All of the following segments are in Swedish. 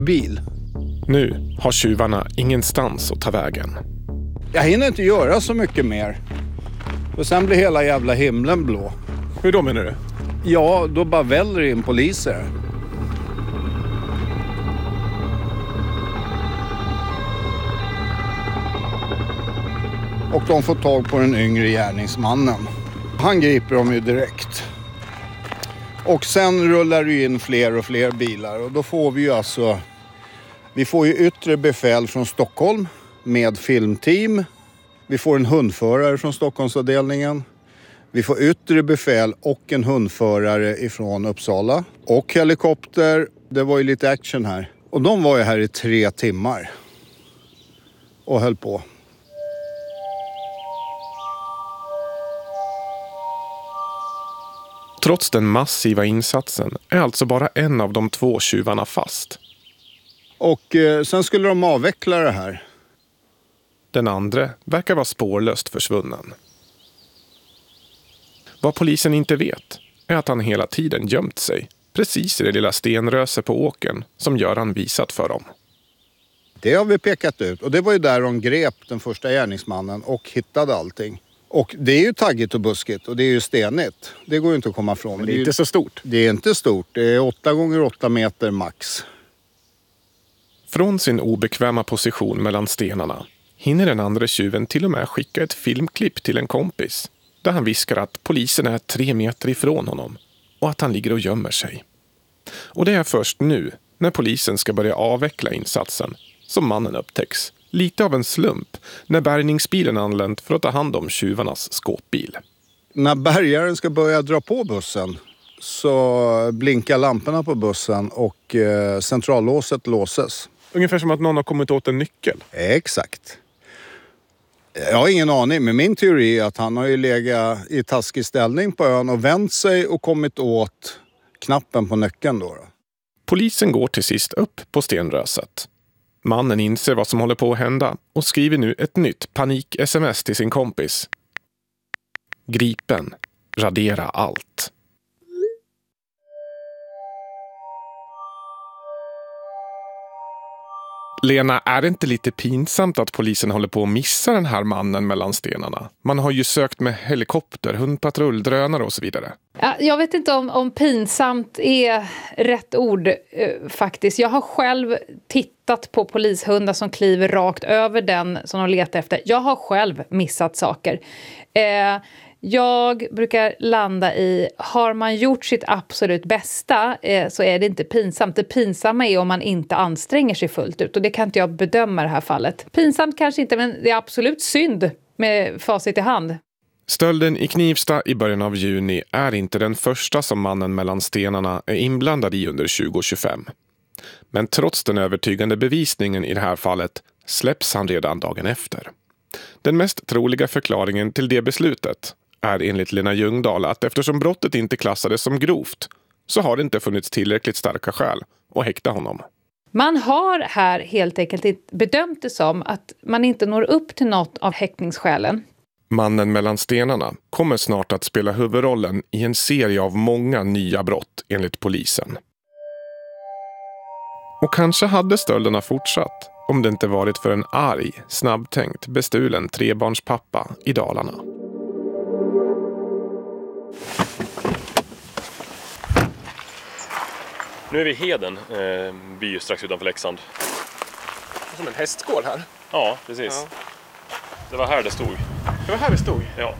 bil. Nu har tjuvarna ingenstans att ta vägen. Jag hinner inte göra så mycket mer. Och sen blir hela jävla himlen blå. Hur då menar du? Ja, då bara väller in poliser. Och de får tag på den yngre gärningsmannen. Han griper dem ju direkt. Och sen rullar det in fler och fler bilar. Och då får vi ju alltså... Vi får ju yttre befäl från Stockholm med filmteam. Vi får en hundförare från Stockholmsavdelningen. Vi får yttre befäl och en hundförare ifrån Uppsala. Och helikopter. Det var ju lite action här. Och de var ju här i 3 timmar. Och höll på. Trots den massiva insatsen är alltså bara en av de 2 tjuvarna fast. Och sen skulle de avveckla det här. Den andra verkar vara spårlöst försvunnen. Vad polisen inte vet är att han hela tiden gömt sig, precis i det lilla stenröse på åkern som Göran visat för dem. Det har vi pekat ut och det var ju där de grep den första gärningsmannen och hittade allting. Och det är ju taggigt och buskigt och det är ju stenigt. Det går ju inte att komma ifrån. Men det är inte så stort. Det är inte stort. Det är 8 gånger 8 meter max. Från sin obekväma position mellan stenarna hinner den andra tjuven till och med skicka ett filmklipp till en kompis där han viskar att polisen är 3 meter ifrån honom och att han ligger och gömmer sig. Och det är först nu, när polisen ska börja avveckla insatsen, som mannen upptäcks. Lite av en slump när bärgningsbilen anlänt för att ta hand om tjuvarnas skåpbil. När bärgaren ska börja dra på bussen så blinkar lamporna på bussen och centrallåset låses. Ungefär som att någon har kommit åt en nyckel. Exakt. Jag har ingen aning, men min teori är att han har ju legat i taskig ställning på ön och vänt sig och kommit åt knappen på nyckeln då. Polisen går till sist upp på stenröset. Mannen inser vad som håller på att hända och skriver nu ett nytt panik-sms till sin kompis. Gripen. Radera allt. Lena, är det inte lite pinsamt att polisen håller på att missa den här mannen mellan stenarna? Man har ju sökt med helikopter, hundpatrull, drönare och så vidare. Ja, jag vet inte om pinsamt är rätt ord faktiskt. Jag har själv tittat på polishundar som kliver rakt över den som de letar efter. Jag har själv missat saker. Jag brukar landa i, har man gjort sitt absolut bästa så är det inte pinsamt. Det pinsamma är om man inte anstränger sig fullt ut och det kan inte jag bedöma i det här fallet. Pinsamt kanske inte, men det är absolut synd med facit i hand. Stölden i Knivsta i början av juni är inte den första som mannen mellan stenarna är inblandad i under 2025. Men trots den övertygande bevisningen i det här fallet släpps han redan dagen efter. Den mest troliga förklaringen till det beslutet är enligt Lena Ljungdahl att eftersom brottet inte klassades som grovt så har det inte funnits tillräckligt starka skäl att häkta honom. Man har här helt enkelt bedömt det som att man inte når upp till något av häktningsskälen. Mannen mellan stenarna kommer snart att spela huvudrollen i en serie av många nya brott enligt polisen. Och kanske hade stölderna fortsatt om det inte varit för en arg, snabbtänkt, bestulen trebarnspappa i Dalarna. Nu är vi i Heden, by strax utanför Leksand. Som en hästskål här. Ja, precis. Ja. Det var här det stod. Det var här det stod? Ja.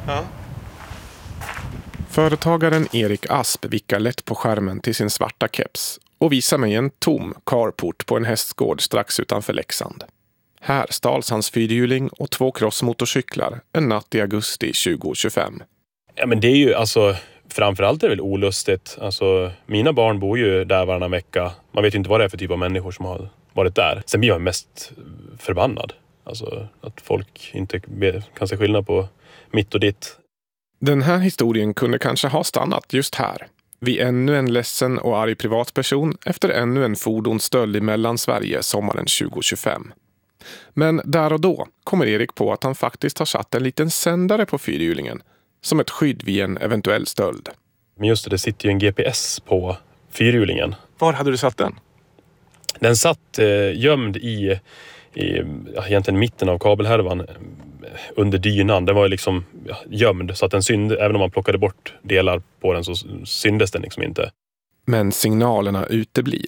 Företagaren Erik Asp vickar lätt på skärmen till sin svarta keps och visar mig en tom carport på en hästgård strax utanför Leksand. Här stals hans fyrhjuling och 2 crossmotorcyklar en natt i augusti 2025. Ja, men det är ju alltså... Framförallt är det väl olustigt. Alltså, mina barn bor ju där varannan vecka. Man vet ju inte vad det är för typ av människor som har varit där. Sen blir man mest förbannad. Alltså att folk inte kan se skillnad på mitt och ditt. Den här historien kunde kanske ha stannat just här. Vid ännu en ledsen och arg privatperson efter ännu en fordonsstöld i Mellansverige sommaren 2025. Men där och då kommer Erik på att han faktiskt har satt en liten sändare på fyrhjulingen som ett skydd vid en eventuell stöld. Men just det sitter ju en GPS på fyrhjulingen. Var hade du satt den? Den satt gömd i egentligen mitten av kabelhärvan under dynan. Den var liksom gömd så att den synde, även om man plockade bort delar på den så syndes den liksom inte. Men signalerna uteblir.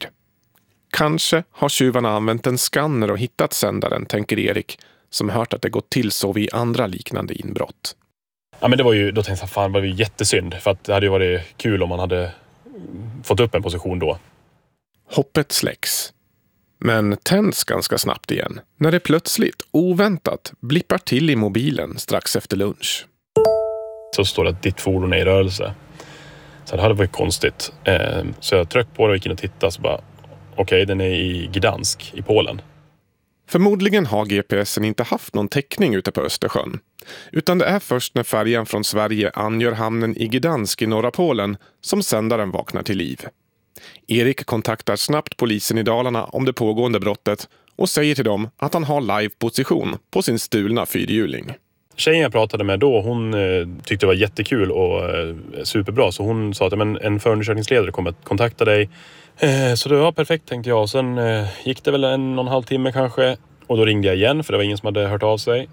Kanske har tjuvarna använt en skanner och hittat sändaren, tänker Erik, som hört att det gått till så vid andra liknande inbrott. Ja, men det var ju, då tänkte jag, fan, det var ju jättesynd. För att det hade ju varit kul om man hade fått upp en position då. Hoppet släcks. Men tänds ganska snabbt igen när det plötsligt, oväntat, blippar till i mobilen strax efter lunch. Så står det att ditt fordon är i rörelse. Så det hade varit konstigt. Så jag tryckte på det och gick in och tittade så bara, okej, den är i Gdansk i Polen. Förmodligen har GPSen inte haft någon täckning ute på Östersjön. Utan det är först när färjan från Sverige angör hamnen i Gdansk i norra Polen som sändaren vaknar till liv. Erik kontaktar snabbt polisen i Dalarna om det pågående brottet och säger till dem att han har live-position på sin stulna fyrhjuling. Tjejen jag pratade med då, hon tyckte det var jättekul och superbra. Så hon sa att en förundersökningsledare kommer att kontakta dig. Så det var perfekt, tänkte jag. Och sen gick det väl 1,5 timme kanske. Och då ringde jag igen för det var ingen som hade hört av sig.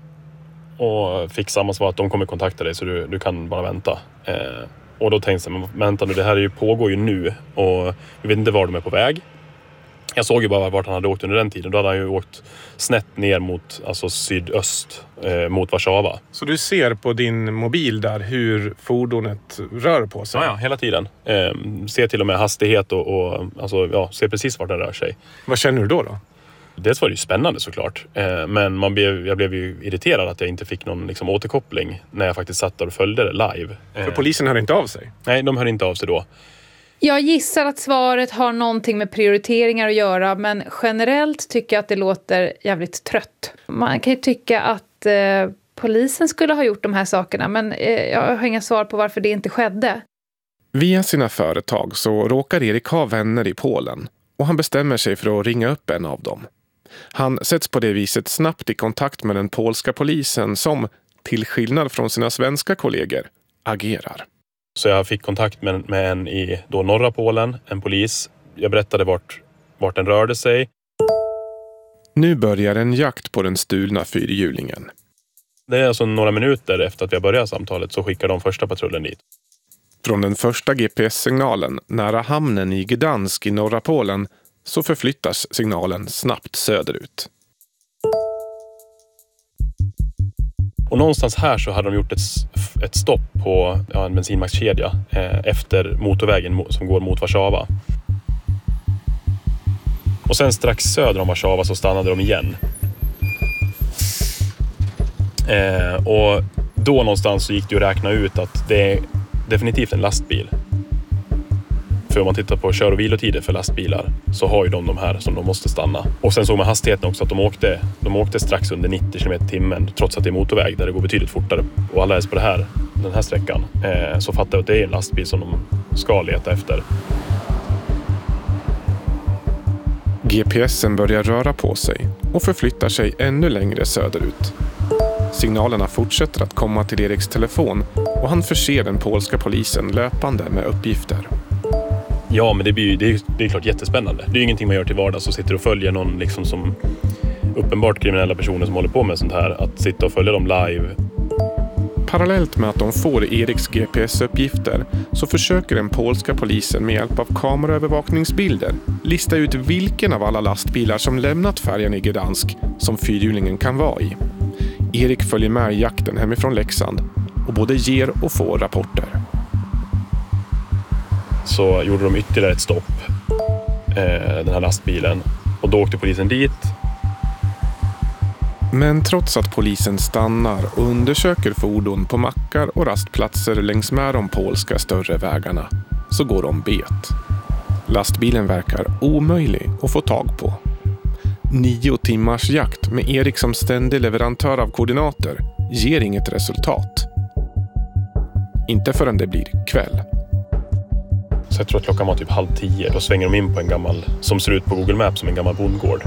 Och fick samma svar att de kommer kontakta dig så du kan bara vänta. Och då tänkte jag, men vänta nu, det här pågår ju nu. Och vi vet inte var de är på väg. Jag såg ju bara vart han hade åkt under den tiden. Då hade han ju åkt snett ner mot sydöst mot Warszawa. Så du ser på din mobil där hur fordonet rör på sig? Ja, hela tiden. Ser till och med hastighet och ser precis vart den rör sig. Vad känner du då? Dels var det ju spännande såklart. Men jag blev ju irriterad att jag inte fick någon liksom återkoppling när jag faktiskt satt där och följde det live. För polisen hör inte av sig? Nej, de hör inte av sig då. Jag gissar att svaret har någonting med prioriteringar att göra, men generellt tycker jag att det låter jävligt trött. Man kan ju tycka att polisen skulle ha gjort de här sakerna, men jag har inga svar på varför det inte skedde. Via sina företag så råkar Erik ha vänner i Polen och han bestämmer sig för att ringa upp en av dem. Han sätts på det viset snabbt i kontakt med den polska polisen som, till skillnad från sina svenska kollegor, agerar. Så jag fick kontakt med en i då norra Polen, en polis. Jag berättade vart den rörde sig. Nu börjar en jakt på den stulna fyrhjulingen. Det är alltså några minuter efter att vi började samtalet så skickar de första patrullen dit. Från den första GPS-signalen nära hamnen i Gdansk i norra Polen så förflyttas signalen snabbt söderut. Och någonstans här så hade de gjort ett stopp på en bensinmackskedja efter motorvägen som går mot Warszawa. Och sen strax söder om Warszawa så stannade de igen. Och då någonstans så gick det att räkna ut att det är definitivt en lastbil. För om man tittar på kör- och vilotider för lastbilar så har ju de här som de måste stanna. Och sen såg man hastigheten också att de åkte strax under 90 km/h trots att det är motorväg där det går betydligt fortare. Och alldeles på den här sträckan så fattar jag att det är en lastbil som de ska leta efter. GPSen börjar röra på sig och förflyttar sig ännu längre söderut. Signalerna fortsätter att komma till Eriks telefon och han förser den polska polisen löpande med uppgifter. Ja, men det är klart jättespännande. Det är ju ingenting man gör till vardags och sitter och följer någon liksom som uppenbart kriminella personer som håller på med sånt här. Att sitta och följa dem live. Parallellt med att de får Eriks GPS-uppgifter så försöker den polska polisen med hjälp av kameraövervakningsbilder lista ut vilken av alla lastbilar som lämnat färjan i Gdansk som fyrhjulingen kan vara i. Erik följer med i jakten hemifrån Leksand och både ger och får rapporter. Så gjorde de ytterligare ett stopp, den här lastbilen. Och då åkte polisen dit. Men trots att polisen stannar och undersöker fordon på mackar och rastplatser längs med de polska större vägarna så går de bet. Lastbilen verkar omöjlig att få tag på. 9 timmars jakt med Erik som ständig leverantör av koordinater ger inget resultat. Inte förrän det blir kväll. Så jag tror att klockan var typ 9:30. Då svänger de in på en gammal, som ser ut på Google Maps som en gammal bondgård.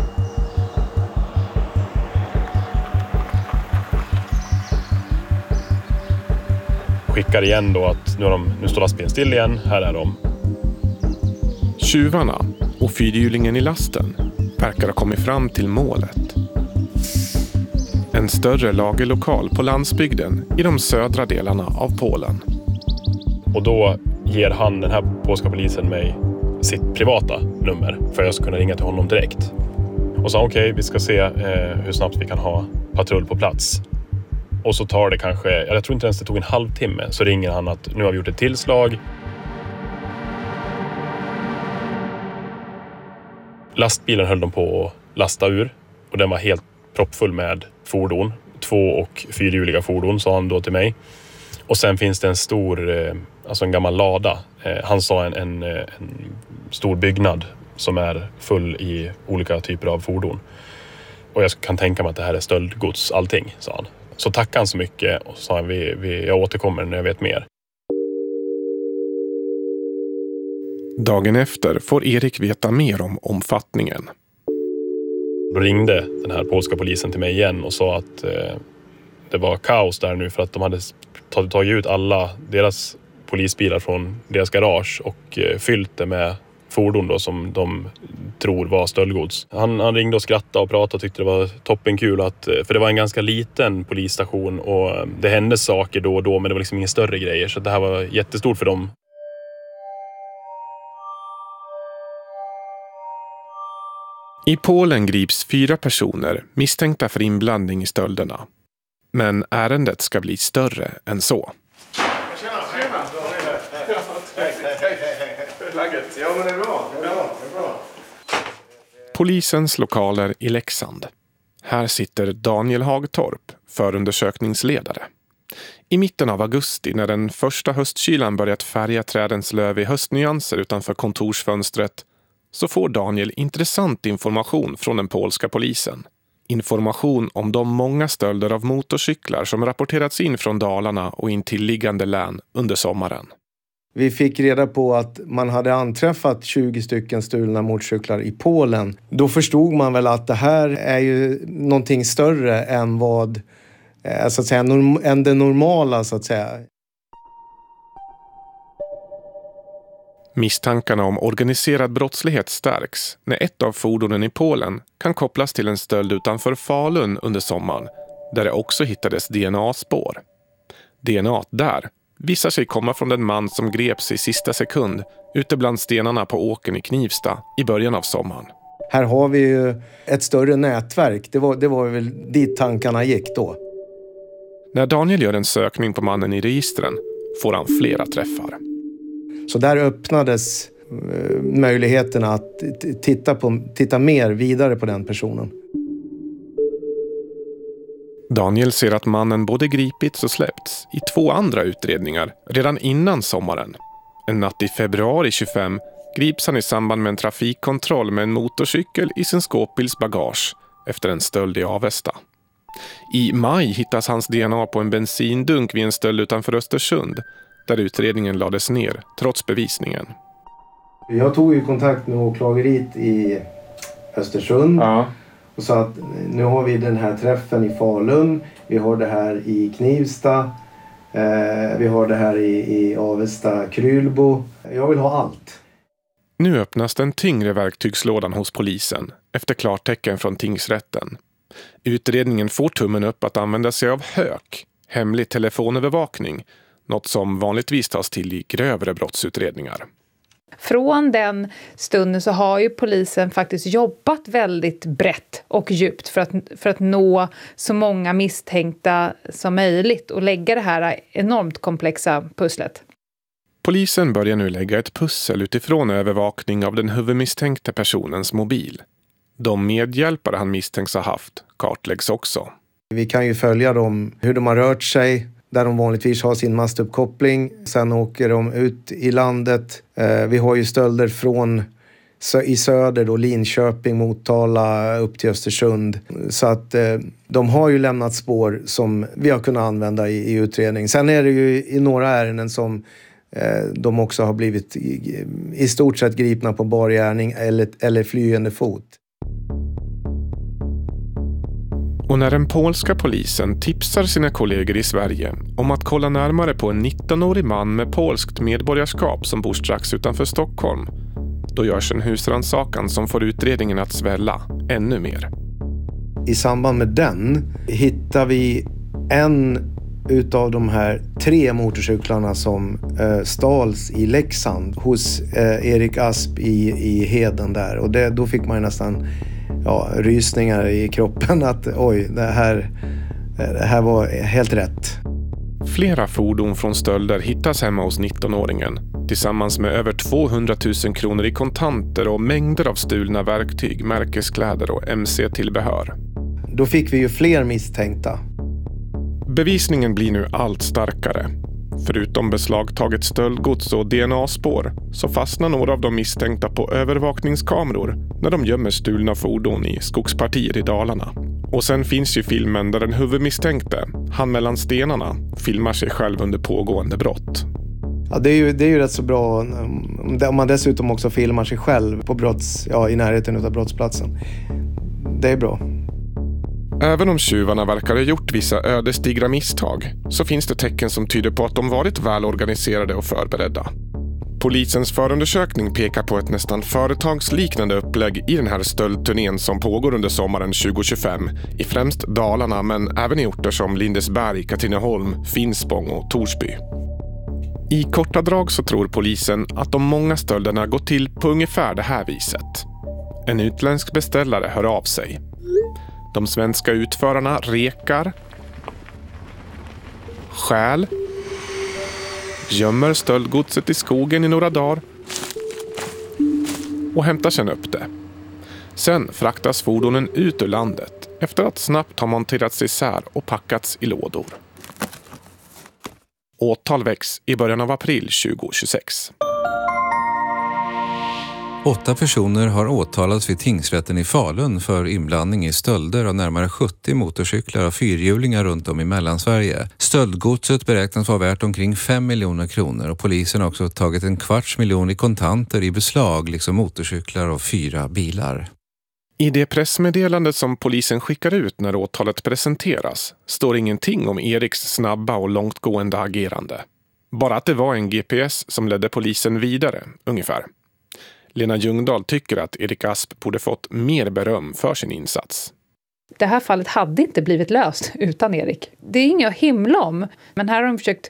Skickar igen då att nu står lastbilen still igen, här är de. Tjuvarna och fyrhjulingen i lasten verkar ha kommit fram till målet. En större lagerlokal på landsbygden i de södra delarna av Polen. Och då ger han, den här polska polisen, mig sitt privata nummer för att jag ska kunna ringa till honom direkt. Och sa okej, vi ska se hur snabbt vi kan ha patrull på plats. Och så tar det kanske, jag tror inte ens det tog en halvtimme, så ringer han att nu har vi gjort ett tillslag. Lastbilen höll de på att lasta ur och den var helt proppfull med fordon. 2- och 4-hjuliga fordon, sa han då till mig. Och sen finns det en stor, alltså en gammal lada. Han sa en stor byggnad som är full i olika typer av fordon. Och jag kan tänka mig att det här är stöldgods, allting, sa han. Så tackade han så mycket och sa han, jag återkommer när jag vet mer. Dagen efter får Erik veta mer om omfattningen. Då ringde den här polska polisen till mig igen och sa att det var kaos där nu för att de hade tagit ut alla deras polisbilar från deras garage och fyllt det med fordon då som de tror var stöldgods. Han ringde och skrattade och pratade och tyckte det var toppenkul för det var en ganska liten polisstation och det hände saker då och då, men det var liksom inga större grejer, så det här var jättestort för dem. I Polen grips 4 personer misstänkta för inblandning i stölderna. Men ärendet ska bli större än så. Polisens lokaler i Leksand. Här sitter Daniel Hagtorp, förundersökningsledare. I mitten av augusti, när den första höstkylan börjat färga trädens löv i höstnyanser utanför kontorsfönstret, så får Daniel intressant information från den polska polisen. Information om de många stölder av motorcyklar som rapporterats in från Dalarna och intilliggande län under sommaren. Vi fick reda på att man hade anträffat 20 stycken stulna motorcyklar i Polen. Då förstod man väl att det här är ju någonting större än vad, så att säga, än det normala, så att säga. Misstankarna om organiserad brottslighet stärks när ett av fordonen i Polen kan kopplas till en stöld utanför Falun under sommaren, där det också hittades DNA-spår. DNA där visar sig komma från den man som greps i sista sekund ute bland stenarna på åkern i Knivsta i början av sommaren. Här har vi ju ett större nätverk. Det var väl dit tankarna gick då. När Daniel gör en sökning på mannen i registren får han flera träffar. Så där öppnades möjligheterna att titta mer vidare på den personen. Daniel ser att mannen både gripits och släppts i 2 andra utredningar redan innan sommaren. En natt i februari 25 grips han i samband med en trafikkontroll med en motorcykel i sin skåpbils bagage efter en stöld i Avesta. I maj hittas hans DNA på en bensindunk vid en stöld utanför Östersund, där utredningen lades ner trots bevisningen. Jag tog ju kontakt med åklageriet i Östersund och sa att nu har vi den här träffen i Falun, vi har det här i Knivsta, vi har det här i Avesta, Krylbo. Jag vill ha allt. Nu öppnas den tyngre verktygslådan hos polisen efter klartecken från tingsrätten. Utredningen får tummen upp att använda sig av HÖK, hemlig telefonövervakning, något som vanligtvis tas till i grövre brottsutredningar. Från den stunden så har ju polisen faktiskt jobbat väldigt brett och djupt för att nå så många misstänkta som möjligt och lägga det här enormt komplexa pusslet. Polisen börjar nu lägga ett pussel utifrån övervakning av den huvudmisstänkta personens mobil. De medhjälpare han misstänks ha haft kartläggs också. Vi kan ju följa dem, hur de har rört sig, där de vanligtvis har sin mastuppkoppling. Sen åker de ut i landet. Vi har ju stölder från i söder då, Linköping, Motala upp till Östersund. Så att de har ju lämnat spår som vi har kunnat använda i utredning. Sen är det ju i några ärenden som de också har blivit i stort sett gripna på bar gärning eller flyende fot. Och när den polska polisen tipsar sina kollegor i Sverige om att kolla närmare på en 19-årig man med polskt medborgarskap som bor strax utanför Stockholm, Då görs en husrannsakan som får utredningen att svälla ännu mer. I samband med den hittar vi en utav de här 3 motorcyklarna som stals i Leksand hos Erik Asp i Heden där. Och då fick man ju nästan rysningar i kroppen att oj, det här var helt rätt. Flera fordon från stölder hittas hemma hos 19-åringen tillsammans med över 200 000 kronor i kontanter och mängder av stulna verktyg, märkeskläder och MC-tillbehör. Då fick vi ju fler misstänkta. Bevisningen blir nu allt starkare. Förutom beslagtaget stöldgods och DNA-spår så fastnar några av de misstänkta på övervakningskameror när de gömmer stulna fordon i skogspartier i Dalarna. Och sen finns ju filmen där den huvudmisstänkte, han mellan stenarna, filmar sig själv under pågående brott. Ja, det är ju rätt så bra om man dessutom också filmar sig själv på i närheten av brottsplatsen. Det är bra. Även om tjuvarna verkar ha gjort vissa ödesdigra misstag så finns det tecken som tyder på att de varit välorganiserade och förberedda. Polisens förundersökning pekar på ett nästan företagsliknande upplägg i den här stöldturnén som pågår under sommaren 2025 i främst Dalarna men även i orter som Lindesberg, Katrineholm, Finspång och Torsby. I korta drag så tror polisen att de många stölderna går till på ungefär det här viset. En utländsk beställare hör av sig. De svenska utförarna rekar, stjäl, gömmer stöldgodset i skogen i några dagar och hämtar sedan upp det. Sen fraktas fordonen ut ur landet efter att snabbt ha monterats isär och packats i lådor. Åtal väcks i början av april 2026. 8 personer har åtalats vid tingsrätten i Falun för inblandning i stölder av närmare 70 motorcyklar och fyrhjulingar runt om i Mellansverige. Stöldgodset beräknas vara värt omkring 5 miljoner kronor och polisen har också tagit 250 000 i kontanter i beslag liksom motorcyklar och 4 bilar. I det pressmeddelande som polisen skickar ut när åtalet presenteras står ingenting om Eriks snabba och långtgående agerande. Bara att det var en GPS som ledde polisen vidare, ungefär. Lena Ljungdahl tycker att Erik Asp borde fått mer beröm för sin insats. Det här fallet hade inte blivit löst utan Erik. Det är inget att himla om, men här har de försökt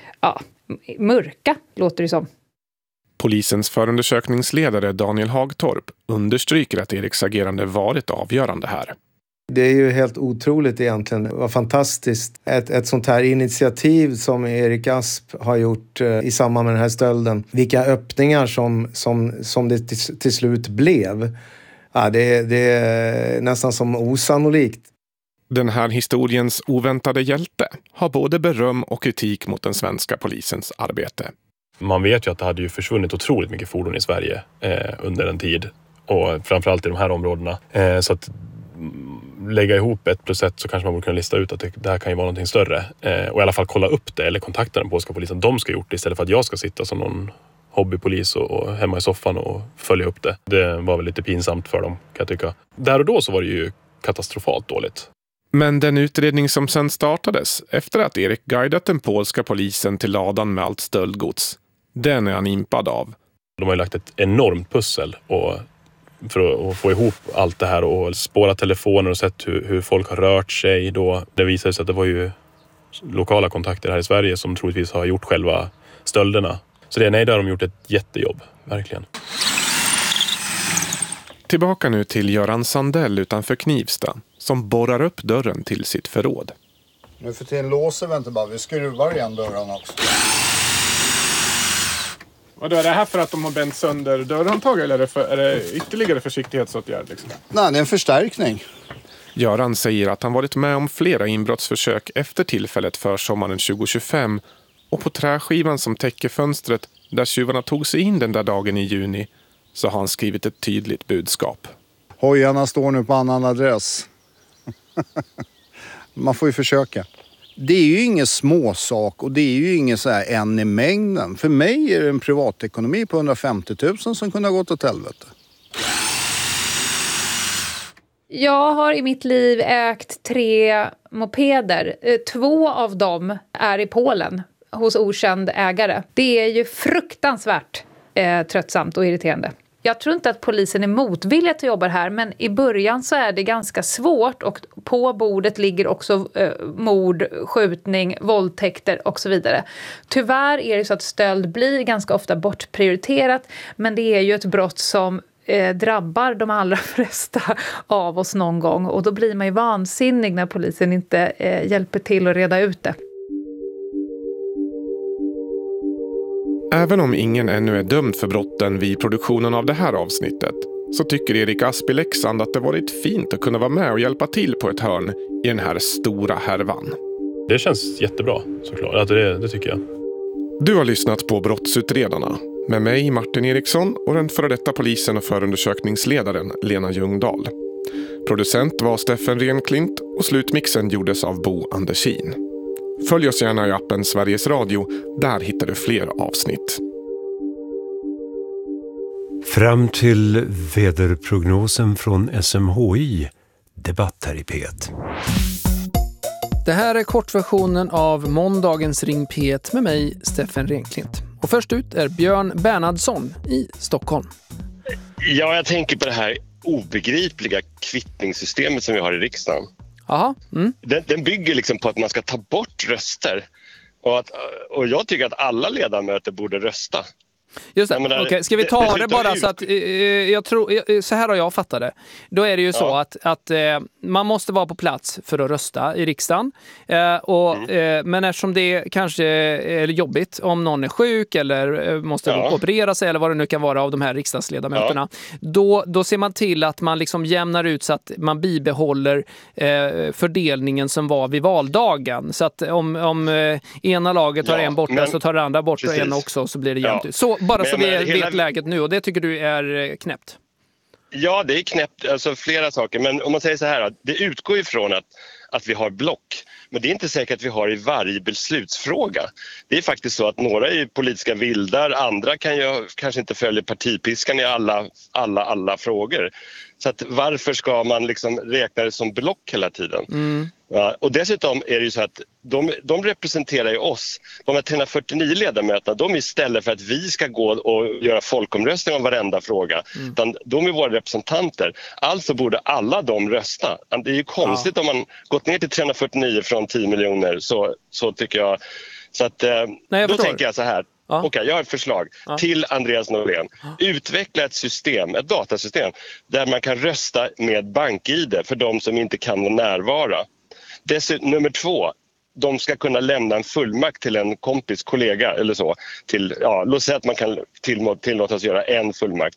mörka, låter det som. Polisens förundersökningsledare Daniel Hagtorp understryker att Eriks agerande varit avgörande här. Det är ju helt otroligt egentligen. Det var fantastiskt. Ett sånt här initiativ som Erik Asp har gjort i samband med den här stölden. Vilka öppningar som det till slut blev. Ja, det är nästan som osannolikt. Den här historiens oväntade hjälte har både beröm och kritik mot den svenska polisens arbete. Man vet ju att det hade ju försvunnit otroligt mycket fordon i Sverige under en tid. Och framförallt i de här områdena. Så att lägga ihop 1 + 1 så kanske man borde kunna lista ut att det här kan ju vara någonting större. Och i alla fall kolla upp det eller kontakta den polska polisen. De ska ha gjort det istället för att jag ska sitta som någon hobbypolis och hemma i soffan och följa upp det. Det var väl lite pinsamt för dem, kan jag tycka. Där och då så var det ju katastrofalt dåligt. Men den utredning som sen startades efter att Erik guidat den polska polisen till ladan med allt stöldgods, den är han impad av. De har ju lagt ett enormt pussel för att få ihop allt det här och spåra telefoner och sett hur folk har rört sig då. Det visade sig att det var ju lokala kontakter här i Sverige som troligtvis har gjort själva stölderna. Så där har de gjort ett jättejobb, verkligen. Tillbaka nu till Göran Sandell utanför Knivsta som borrar upp dörren till sitt förråd. Nu för tiden låser vi inte bara, vi skruvar igen dörrarna också. Och då är det här för att de har bänt sönder dörrhandtag eller är det ytterligare försiktighetsåtgärd? Liksom? Nej, det är en förstärkning. Göran säger att han varit med om flera inbrottsförsök efter tillfället för sommaren 2025 och på träskivan som täcker fönstret där tjuvarna tog sig in den där dagen i juni så har han skrivit ett tydligt budskap. Hojarna står nu på annan adress. Man får ju försöka. Det är ju ingen småsak och det är ju ingen så här en i mängden. För mig är det en privatekonomi på 150 000 som kunde ha gått åt helvete. Jag har i mitt liv ägt 3 mopeder. 2 av dem är i Polen hos okänd ägare. Det är ju fruktansvärt tröttsamt och irriterande. Jag tror inte att polisen är motvillig att jobba här, men i början så är det ganska svårt och på bordet ligger också mord, skjutning, våldtäkter och så vidare. Tyvärr är det så att stöld blir ganska ofta bortprioriterat, men det är ju ett brott som drabbar de allra flesta av oss någon gång, och då blir man ju vansinnig när polisen inte hjälper till att reda ut det. Även om ingen ännu är dömd för brotten vid produktionen av det här avsnittet, så tycker Erik Asp i Leksand att det varit fint att kunna vara med och hjälpa till på ett hörn i den här stora härvan. Det känns jättebra, såklart. Alltså det tycker jag. Du har lyssnat på Brottsutredarna med mig, Martin Eriksson, och den före detta polisen och förundersökningsledaren Lena Ljungdahl. Producent var Steffen Renklint och slutmixen gjordes av Bo Andersin. Följ oss gärna i appen Sveriges Radio, där hittar du fler avsnitt. Fram till väderprognosen från SMHI, debatt här i P1. Det här är kortversionen av måndagens Ring P1 med mig, Steffen Renklint. Och först ut är Björn Bernhardsson i Stockholm. Ja, jag tänker på det här obegripliga kvittningssystemet som vi har i riksdagen. Aha. Mm. Den bygger liksom på att man ska ta bort röster. Och jag tycker att alla ledamöter borde rösta. Just det. Okej, ska vi ta det bara så att jag tror, så här har jag fattat det. Då är det ju så att man måste vara på plats för att rösta i riksdagen. Men eftersom det kanske är jobbigt om någon är sjuk eller måste operera sig eller vad det nu kan vara av de här riksdagsledamöterna, då ser man till att man liksom jämnar ut så att man bibehåller fördelningen som var vid valdagen. Så att om ena laget tar en borta så tar det andra bort och en också, så blir det jämnt ut. Så bara så vi vet läget nu, och det tycker du är knäppt. Ja, det är knäppt, alltså flera saker. Men om man säger så här, det utgår ifrån att vi har block. Men det är inte säkert att vi har i varje beslutsfråga. Det är faktiskt så att några är politiska vildar, andra kanske inte följer partipiskan i alla frågor. Så att varför ska man liksom räkna det som block hela tiden? Mm. Ja, och dessutom är det ju så att de representerar ju oss. De här 349 ledamöterna, de istället för att vi ska gå och göra folkomröstning om varenda fråga. Utan de är våra representanter. Alltså borde alla de rösta. Det är ju konstigt om man gått ner till 349 från 10 miljoner, så tycker jag. Så att, då tänker jag så här. Okej, jag har ett förslag till Andreas Norlén. Utveckla ett system, ett datasystem, där man kan rösta med BankID för de som inte kan närvara. Dessutom, nummer 2, de ska kunna lämna en fullmakt till en kompis, kollega eller så. Låt säga att man kan tillåtas göra en fullmakt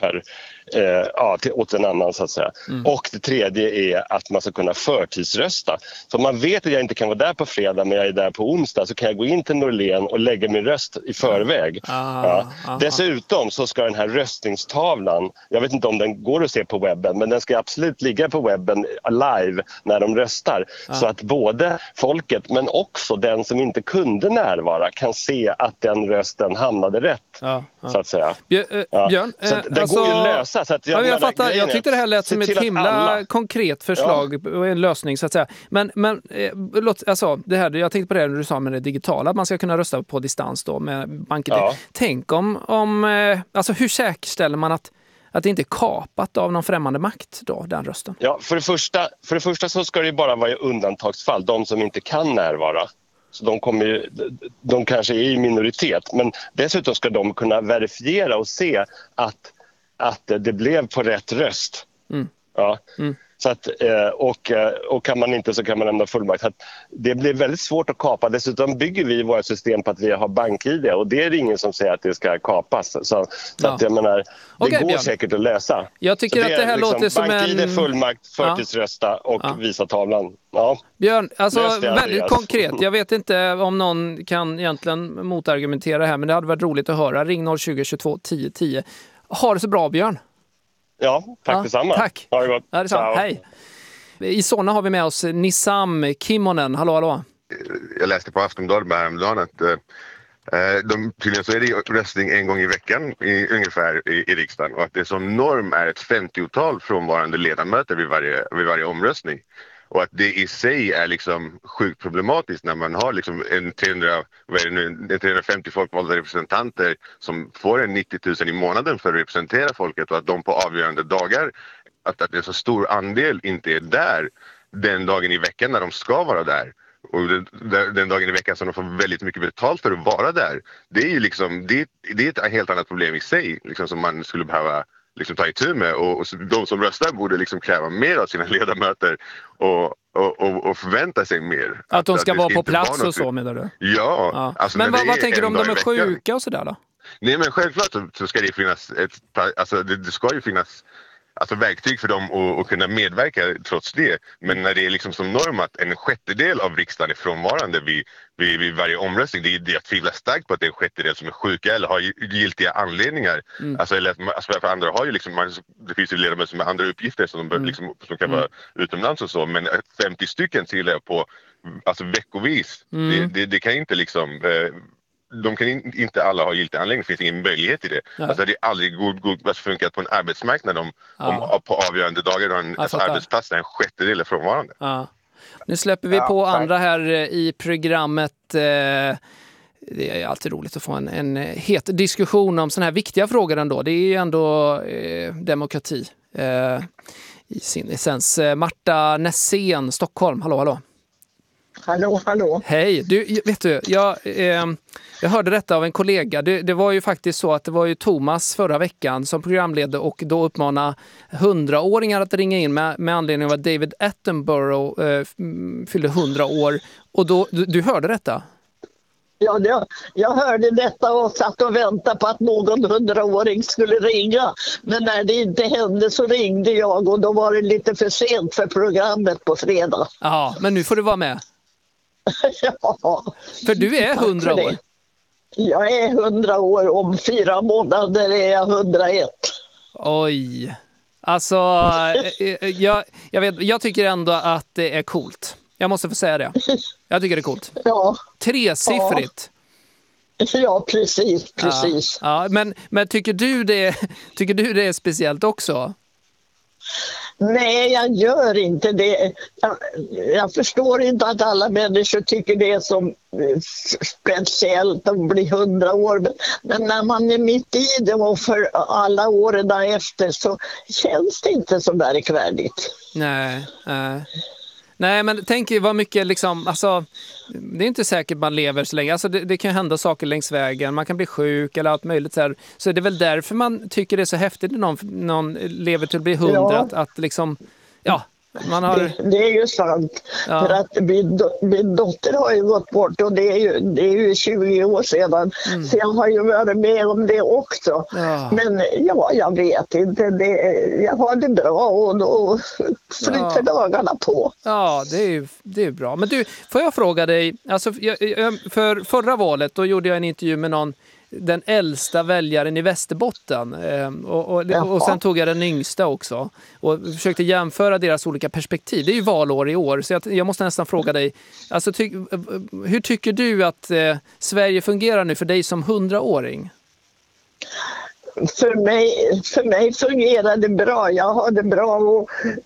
åt en annan, så att säga. Och det tredje är att man ska kunna förtidsrösta. Så om man vet att jag inte kan vara där på fredag men jag är där på onsdag, så kan jag gå in till Norlén och lägga min röst i förväg. Dessutom så ska den här röstningstavlan, jag vet inte om den går att se på webben, men den ska absolut ligga på webben live när de röstar. Så att både folket men också den som inte kunde närvara kan se att den rösten hamnade rätt, så att säga. Björn, så att det går ju att lösa. Så att jag tyckte det här lät som ett himla konkret förslag och en lösning, så att säga. Men det här, jag tänkte på det när du sa med det digitala, att man ska kunna rösta på distans då med banker. Tänk om hur säkerställer man att det inte är kapat av någon främmande makt då, den rösten? Ja, för det första så ska det ju bara vara i undantagsfall, de som inte kan närvara. Så de kanske är i minoritet, men dessutom ska de kunna verifiera och se att det blev på rätt röst. Så att, och kan man inte, så kan man lämna fullmakt. Det blir väldigt svårt att kapa. Dessutom bygger vi våra system på att vi har BankID, och det är ingen som säger att det ska kapas. Så att jag menar, det går säkert att lösa. Jag tycker att det här låter som BankID, fullmakt, förtidsrösta och visa tavlan. Björn, väldigt konkret. Jag vet inte om någon kan egentligen motargumentera det här, men det hade varit roligt att höra. Ring 02022 10 10. Ha det så bra, Björn. Ja, tack detsamma. Tack. Ha det gott. Ja, detsamma. Hej. I Solna har vi med oss Nissam Kimmonen. Hallå. Jag läste på Aftonbladet häromdagen att tydligen så är det röstning en gång i veckan ungefär i riksdagen, och att det som norm är ett 50-tal frånvarande ledamöter vid varje omröstning. Och att det i sig är liksom sjukt problematiskt när man har liksom en 350 folkvalda representanter som får en 90 000 i månaden för att representera folket, och att de på avgörande dagar, att det är så stor andel inte är där den dagen i veckan när de ska vara där. Och den dagen i veckan som de får väldigt mycket betalt för att vara där. Det är ju liksom, det är ett helt annat problem i sig liksom, som man skulle behöva liksom ta itu med, och de som röstar borde liksom kräva mer av sina ledamöter och förvänta sig mer. Att de ska vara på inte plats och så, menar du? Ja. Alltså, men vad tänker du om de är sjuka och sådär då? Nej, men självklart så ska det finnas det ska ju finnas verktyg för dem att kunna medverka trots det. Men när det är liksom som norm att en sjättedel av riksdagen är frånvarande vid varje omröstning, det är det jag tvivlar starkt på att det är en sjättedel som är sjuka eller har giltiga anledningar. För andra har ju liksom, det finns ju ledamöter med andra uppgifter som kan vara utomlands och så, men 50 stycken till på veckovis. Det kan inte liksom... De kan inte alla ha giltig anledning, det finns ingen möjlighet i det. Ja. Alltså det är aldrig funkat på en arbetsmarknad om på avgörande dagar och en arbetsplats där en sjättedel är frånvarande. Ja. Nu släpper vi på andra här i programmet. Det är alltid roligt att få en het diskussion om sådana här viktiga frågor ändå. Det är ju ändå demokrati i sin essens. Marta Nässén, Stockholm. Hallå. Hallå. Hej, vet du, jag hörde detta av en kollega. Det var ju faktiskt så att det var ju Thomas förra veckan som programledde och då uppmanade 100-åringar att ringa in med anledning av att David Attenborough fyllde 100 år. Och då, du hörde detta? Ja, jag hörde detta och satt och väntade på att någon 100-åring skulle ringa. Men när det inte hände så ringde jag, och då var det lite för sent för programmet på fredag. Ja, men nu får du vara med. Ja. För du är 100 år. Jag är 100 år. Om 4 månader är jag 101. Oj. Alltså, jag tycker ändå att det är coolt. Jag måste få säga det. Jag tycker det är coolt. Ja. 3-siffrigt. Ja, precis. Ja, men tycker du det är speciellt också? Nej, jag gör inte det. Jag förstår inte att alla människor tycker det är så speciellt att bli 100 år. Men när man är mitt i det och för alla åren efter så känns det inte så märkvärdigt. Nej, men tänk vad mycket liksom, alltså, det är inte säkert man lever så länge. Alltså det kan hända saker längs vägen, man kan bli sjuk eller allt möjligt så här. Så det är väl därför man tycker det är så häftigt när någon lever till att bli 100, att liksom, man har... det är ju sant. Ja. För att min dotter har ju gått bort, och det är ju 20 år sedan. Så jag har ju varit med om det också. Ja. Men jag vet inte. Jag har det bra och då flyter dagarna på. Ja, det är bra. Men du, får jag fråga dig, alltså, för förra valet då gjorde jag en intervju med den äldsta väljaren i Västerbotten och sen tog jag den yngsta också och försökte jämföra deras olika perspektiv. Det är ju valår i år, så jag måste nästan fråga dig, alltså, hur tycker du att Sverige fungerar nu för dig som 100-åring? För mig fungerar det bra. Jag har det bra och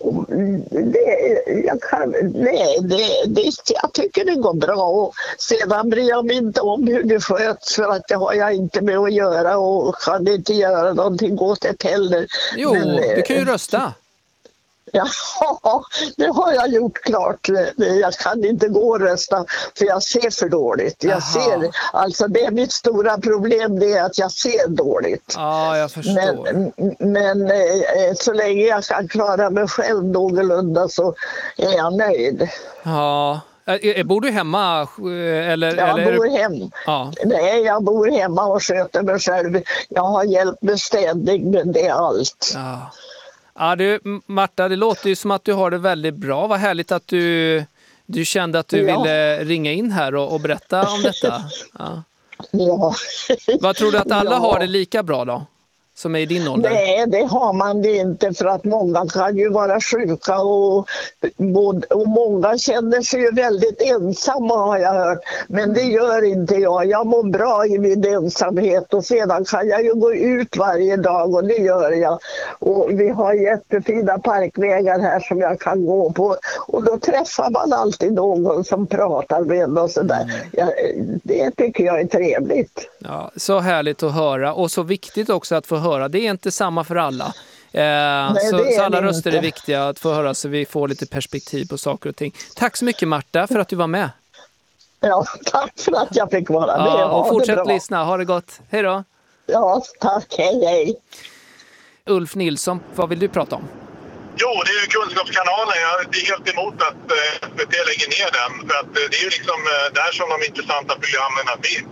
jag tycker det går bra. Och sedan bryr jag mig inte om hur det sköts, för att det har jag inte med att göra och kan inte göra någonting åt det heller. Jo, du kan ju rösta. Ja, det har jag gjort klart. Jag kan inte gå och rösta för jag ser för dåligt. Alltså det är mitt stora problem, det är att jag ser dåligt. Ja, jag förstår. Men så länge jag kan klara mig själv någorlunda så är jag nöjd. Ja. Bor du hemma? Jag bor hemma. Ja. Nej, jag bor hemma och sköter mig själv. Jag har hjälp med städning, men det är allt. Ja. Ja, du, Marta, det låter ju som att du har det väldigt bra. Vad härligt att du kände att du ville ringa in här och berätta om detta. Ja. Vad tror du att alla har det lika bra då? Som är i din ålder? Nej, det har man det inte, för att många kan ju vara sjuka och många känner sig ju väldigt ensamma, har jag hört. Men det gör inte jag. Jag mår bra i min ensamhet och sedan kan jag ju gå ut varje dag, och det gör jag. Och vi har jättefina parkvägar här som jag kan gå på, Och då träffar man alltid någon som pratar med och sådär. Det tycker jag är trevligt. Ja, så härligt att höra och så viktigt också att få höra. Det är inte samma för alla. Nej, så alla röster inte. är viktiga att få höra så vi får lite perspektiv på saker och ting. Tack så mycket Marta för att du var med. Ja, tack för att jag fick vara med. Ja, och fortsätt lyssna. Ha det gott. Hej då. Ja, tack. Hej. Ulf Nilsson, vad vill du prata om? Jo, det är ju Kunskapskanalen. Jag är helt emot att SVT lägger ner den. För att det är ju liksom där som de intressanta programmen finns.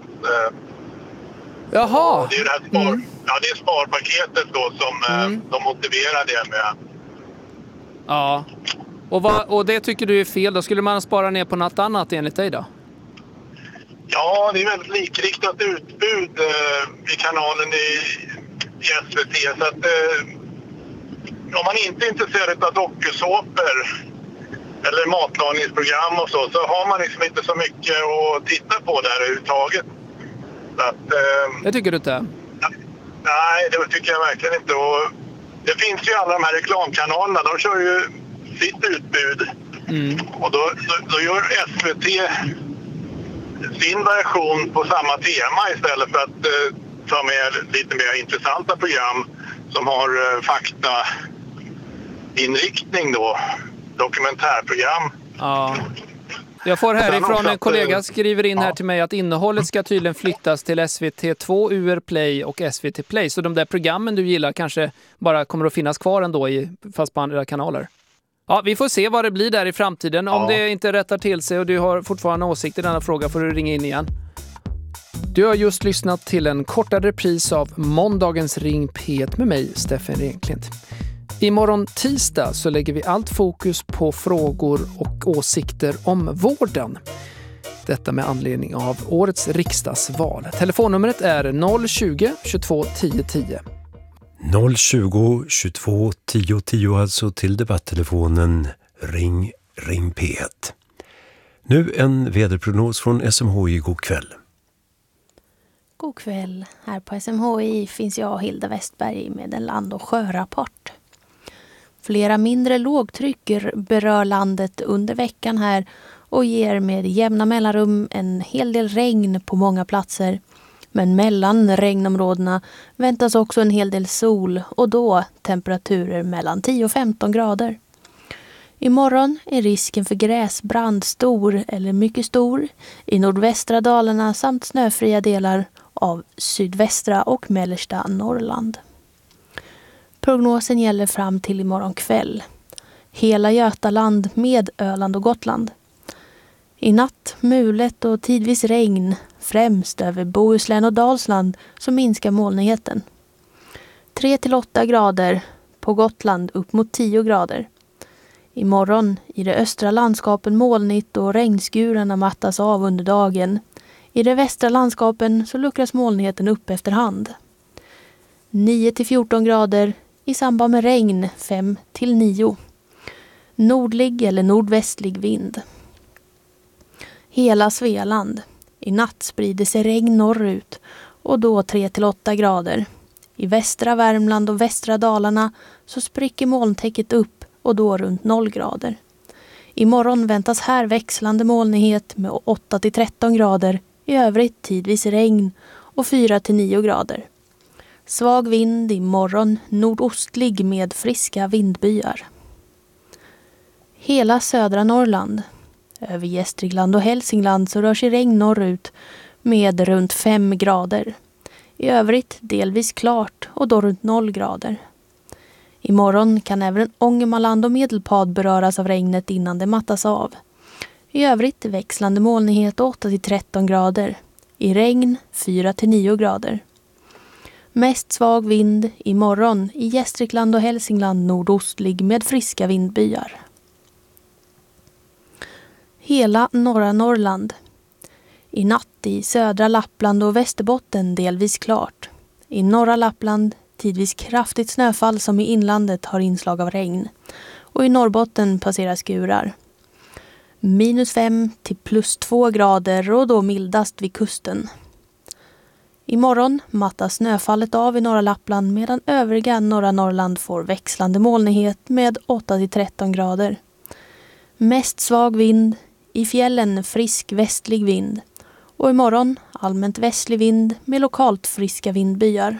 Jaha. Det är ju det här det är sparpaketet då som de motiverar det med. Ja. Och det tycker du är fel. Då skulle man spara ner på något annat enligt dig då? Ja, det är väldigt likriktat utbud i kanalen i SVT. Så att om man inte är intresserad av dokusåpor eller matlagningsprogram och så har man liksom inte så mycket att titta på där överhuvudtaget. Så att, det tycker du inte? Nej, det tycker jag verkligen inte. Och det finns ju alla de här reklamkanalerna, de kör ju sitt utbud. Och då gör SVT sin version på samma tema istället för att ta med lite mer intressanta program som har faktainriktning då, dokumentärprogram. Ja. Jag får härifrån en kollega skriver in här till mig att innehållet ska tydligen flyttas till SVT2, UR Play och SVT Play. Så de där programmen du gillar kanske bara kommer att finnas kvar ändå fast på andra kanaler. Ja, vi får se vad det blir där i framtiden. Om det inte rättar till sig och du har fortfarande åsikter i denna fråga får du ringa in igen. Du har just lyssnat till en kortare repris av måndagens Ring P1 med mig, Steffen Renklint. Imorgon tisdag så lägger vi allt fokus på frågor och åsikter om vården. Detta med anledning av årets riksdagsval. Telefonnumret är 020 22 10 10. 020 22 10 10 alltså till debatttelefonen Ring P1. Nu en väderprognos från SMHI. God kväll. God kväll. Här på SMHI finns jag, Hilda Westberg, med en land- och sjörapport. Flera mindre lågtryck berör landet under veckan här och ger med jämna mellanrum en hel del regn på många platser. Men mellan regnområdena väntas också en hel del sol och då temperaturer mellan 10 och 15 grader. Imorgon är risken för gräsbrand stor eller mycket stor i nordvästra Dalarna samt snöfria delar av sydvästra och mellersta Norrland. Prognosen gäller fram till imorgon kväll. Hela Götaland med Öland och Gotland. I natt mulet och tidvis regn, främst över Bohuslän och Dalsland, som minskar molnigheten. 3-8 grader, på Gotland upp mot 10 grader. Imorgon i det östra landskapen molnigt och regnskurarna mattas av under dagen. I det västra landskapen så luckras molnigheten upp efterhand. 9-14 grader, i samband med regn 5-9. Nordlig eller nordvästlig vind. Hela Svealand. I natt sprider sig regn norrut och då 3-8 grader. I västra Värmland och västra Dalarna så spricker molntäcket upp och då runt 0 grader. Imorgon väntas här växlande molnighet med 8-13 grader. I övrigt tidvis regn och 4-9 grader. Svag vind imorgon, nordostlig med friska vindbyar. Hela södra Norrland. Över Gästrikland och Hälsingland så rör sig regn norrut med runt 5 grader. I övrigt delvis klart och då runt 0 grader. Imorgon kan även Ångermanland och Medelpad beröras av regnet innan det mattas av. I övrigt växlande molnighet 8-13 grader. I regn 4-9 grader. Mest svag vind imorgon i Gästrikland och Hälsingland nordostlig med friska vindbyar. Hela norra Norrland. I natt i södra Lappland och Västerbotten delvis klart. I norra Lappland tidvis kraftigt snöfall som i inlandet har inslag av regn. Och i Norrbotten passerar skurar. -5 till +2 grader och då mildast vid kusten. Imorgon mattas snöfallet av i norra Lappland medan övriga norra Norrland får växlande molnighet med 8-13 grader. Mest svag vind, i fjällen frisk västlig vind. Och imorgon allmänt västlig vind med lokalt friska vindbyar.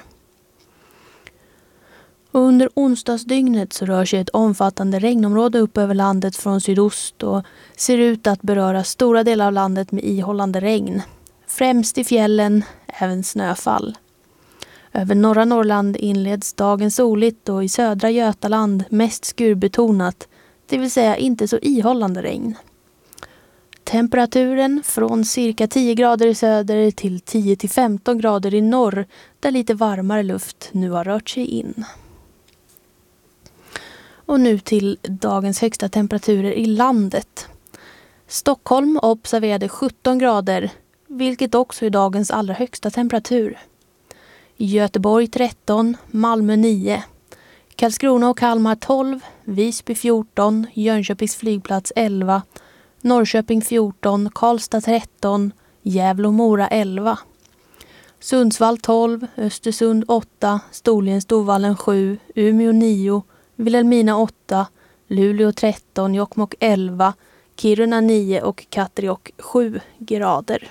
Och under onsdagsdygnet så rör sig ett omfattande regnområde upp över landet från sydost och ser ut att beröra stora delar av landet med ihållande regn. Främst i fjällen, även snöfall. Över norra Norrland inleds dagen soligt och i södra Götaland mest skurbetonat, det vill säga inte så ihållande regn. Temperaturen från cirka 10 grader i söder till 10-15 grader i norr, där lite varmare luft nu har rört sig in. Och nu till dagens högsta temperaturer i landet. Stockholm observerade 17 grader, vilket också är dagens allra högsta temperatur. Göteborg 13, Malmö 9. Karlskrona och Kalmar 12, Visby 14, Jönköpings flygplats 11, Norrköping 14, Karlstad 13, Gävle och Mora 11. Sundsvall 12, Östersund 8, Storvallen 7, Umeå 9, Vilhelmina 8, Luleå 13, Jokkmokk 11, Kiruna 9 och Katteråt 7 grader.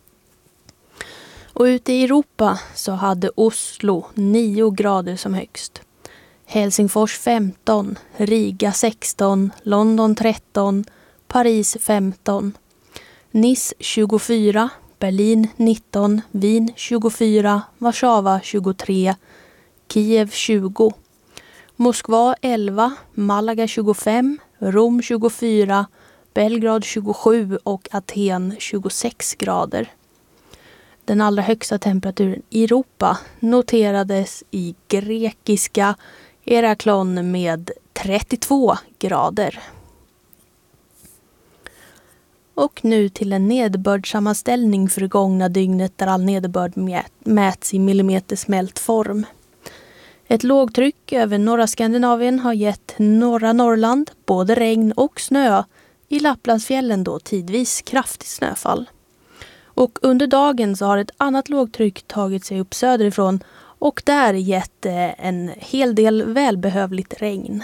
Och ute i Europa så hade Oslo 9 grader som högst. Helsingfors 15, Riga 16, London 13, Paris 15, Nice 24, Berlin 19, Wien 24, Warszawa 23, Kiev 20, Moskva 11, Malaga 25, Rom 24, Belgrad 27 och Aten 26 grader. Den allra högsta temperaturen i Europa noterades i grekiska Heraklon med 32 grader. Och nu till en nederbördssammanställning för det gångna dygnet där all nederbörd mäts i millimeter smältform. Ett lågtryck över norra Skandinavien har gett norra Norrland både regn och snö. I Lapplandsfjällen då tidvis kraftigt snöfall. Och under dagen så har ett annat lågtryck tagit sig upp söderifrån och där gett en hel del välbehövligt regn.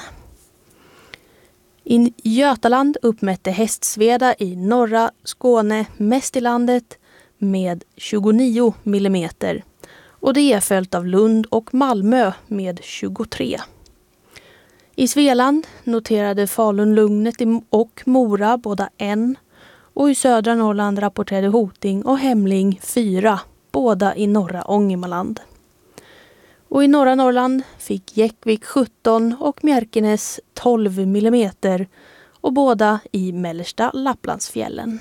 I Götaland uppmätte Hästsveda i norra Skåne mest i landet med 29 millimeter. Och det är följt av Lund och Malmö med 23. I Svealand noterade Falun-Lugnet och Mora båda 1. Och i södra Norrland rapporterade Hoting och Hemling 4, båda i norra Ångermanland. Och i norra Norrland fick Jäckvik 17 och Mjärkenäs 12 millimeter och båda i mellersta Lapplandsfjällen.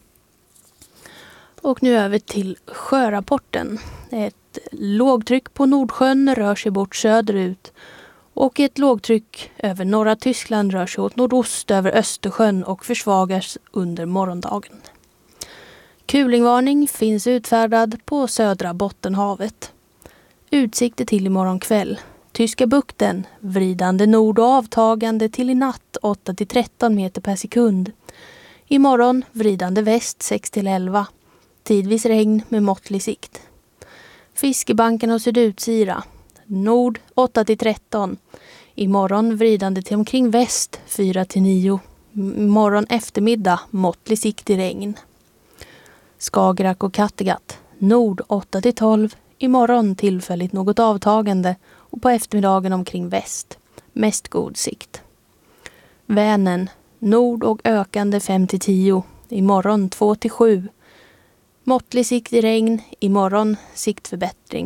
Och nu över till sjörapporten. Ett lågtryck på Nordsjön rör sig bort söderut och ett lågtryck över norra Tyskland rör sig åt nordost över Östersjön och försvagas under morgondagen. Kulingvarning finns utfärdad på södra Bottenhavet. Utsikter till imorgon kväll. Tyska bukten, vridande nord och avtagande till i natt 8-13 meter per sekund. Imorgon vridande väst 6-11. Tidvis regn med måttlig sikt. Fiskebanken och sydutsira. Nord 8-13. Imorgon vridande till omkring väst 4-9. Imorgon eftermiddag måttlig sikt i regn. Skagerrak och Kattegatt. Nord 8-12. Imorgon tillfälligt något avtagande och på eftermiddagen omkring väst. Mest god sikt. Vänern. Nord och ökande 5-10. Imorgon 2-7. Måttlig sikt i regn. Imorgon siktförbättring.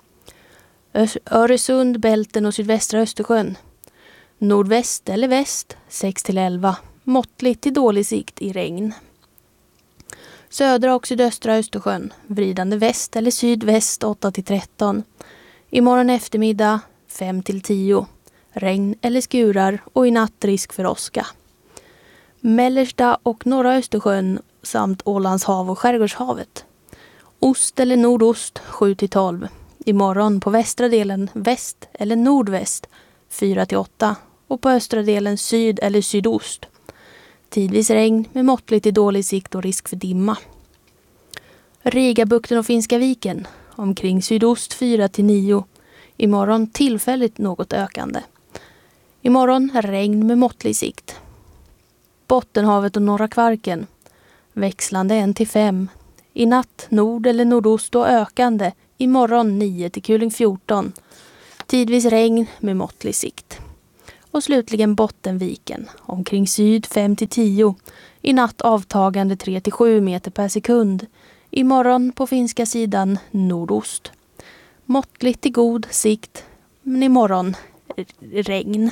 Öresund, Bälten och sydvästra Östersjön. Nordväst eller väst 6-11. Måttligt till dålig sikt i regn. Södra och sydöstra Östersjön. Vridande väst eller sydväst 8-13. Imorgon eftermiddag 5-10. Regn eller skurar och i natt risk för åska. Mellersta och norra Östersjön samt Ålands hav och Skärgårdshavet. Ost eller nordost 7-12. Imorgon på västra delen väst eller nordväst 4-8 och på östra delen syd eller sydost. Tidvis regn med måttligt till dålig sikt och risk för dimma. Rigabukten och Finska viken omkring sydost 4-9. Imorgon tillfälligt något ökande. Imorgon regn med måttlig sikt. Bottenhavet och Norra Kvarken. Växlande 1-5. I natt nord eller nordost och ökande. Imorgon 9 till kuling 14. Tidvis regn med måttlig sikt. Och slutligen Bottenviken. Omkring syd 5-10. I natt avtagande 3-7 meter per sekund. Imorgon på finska sidan nordost. Måttligt till god sikt. Men imorgon regn.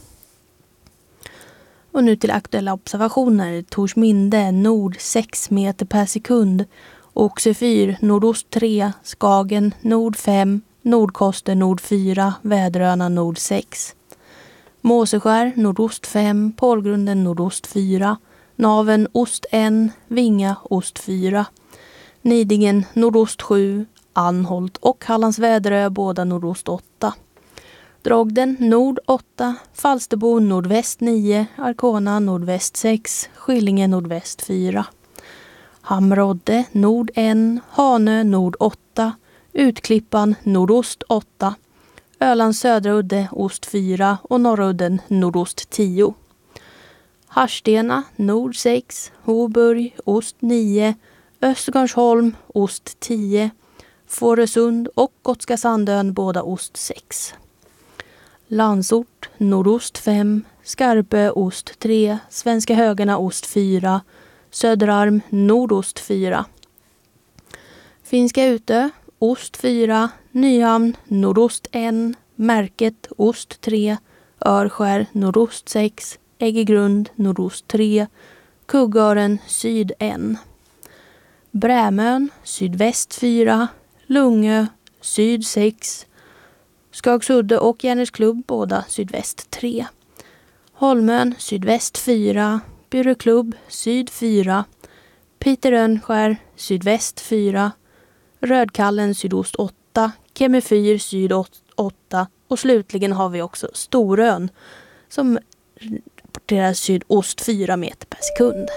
Och nu till aktuella observationer. Torsminde nord 6 meter per sekund. Oxefyr nordost 3. Skagen nord 5. Nordkoster nord 4. Väderöarna nord 6. Måseskär nordost 5. Pålgrunden nordost 4. Naven ost 1. Vinga ost 4. Nidingen nordost 7. Anholt och Hallands Väderö båda nordost 8. Drogden nord 8, Falsterbo nordväst 9, Arkona nordväst 6, Skillinge nordväst 4. Hamrodde nord 1, Hanö nord 8, Utklippan nordost 8, Ölands södra udde ost 4 och norra udden nordost 10. Harstena nord 6, Hoburg ost 9, Östergarnsholm ost 10, Fårösund och Gotska Sandön båda ost 6. Landsort nordost 5, Skarpö ost 3, Svenska Högarna ost 4, Söderarm nordost 4. Finska Utö ost 4, Nyhamn nordost 1, Märket ost 3, Örskär nordost 6, Äggegrund nordost 3, Kuggören syd 1. Brämön sydväst 4, Lungö syd 6, Skagsudde och Järnesklubb båda sydväst 3. Holmön sydväst 4, Byröklubb syd 4, Piterönskär sydväst 4, Rödkallen sydost 8, Kemefyr syd 8 och slutligen har vi också Storön som rapporterar sydost 4 meter per sekund.